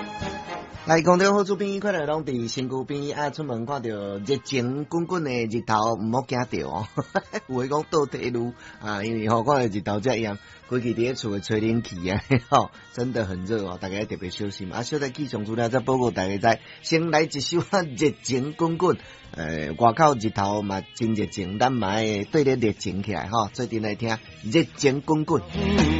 来，空中好主编，快来拢伫身躯边啊！出门看到热情滚滚的日头，唔好惊到哦。有诶讲倒退路啊，因为看到日头遮炎，规气伫咧厝诶吹冷气啊，吼，真的很热哦，大家特别小心啊！小弟气象资料再报告大家知，先来一首热情滚滚。外口日头嘛真热情，咱嘛对咧热情起来吼，做阵来听热情滚滚。